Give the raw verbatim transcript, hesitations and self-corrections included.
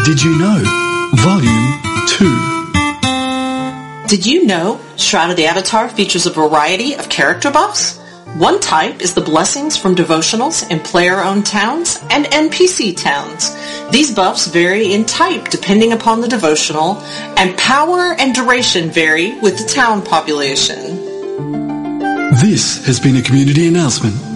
Did You Know? Volume two. Did you know Shroud of the Avatar features a variety of character buffs? One type is the blessings from devotionals in player-owned towns and N P C towns. These buffs vary in type depending upon the devotional, and power and duration vary with the town population. This has been a community announcement